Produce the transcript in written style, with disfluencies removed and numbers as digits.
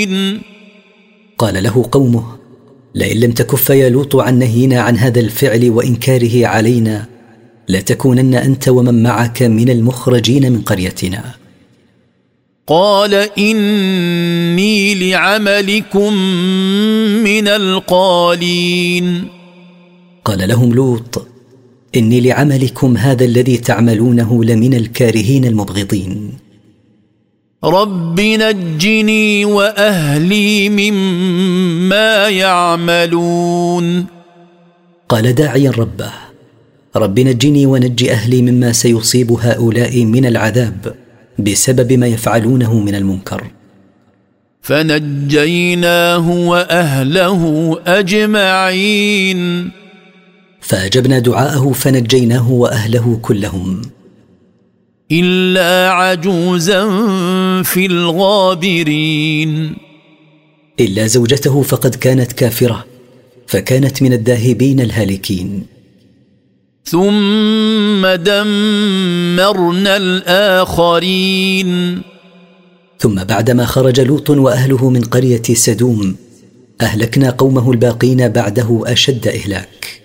قال له قومه: لئن لم تكف يا لوط عن نهينا عن هذا الفعل وإنكاره علينا لتكونن أنت ومن معك من المخرجين من قريتنا. قال إني لعملكم من القالين. قال لهم لوط: إني لعملكم هذا الذي تعملونه لمن الكارهين المبغضين. رب نجني وأهلي مما يعملون. قال داعيا ربه: رب نجني ونج أهلي مما سيصيب هؤلاء من العذاب بسبب ما يفعلونه من المنكر. فنجيناه وأهله أجمعين. فأجبنا دعاءه فنجيناه وأهله كلهم إلا عجوزا في الغابرين. إلا زوجته فقد كانت كافرة فكانت من الذاهبين الهالكين. ثم دمرنا الآخرين. ثم بعدما خرج لوط وأهله من قرية سدوم أهلكنا قومه الباقين بعده أشد إهلاك.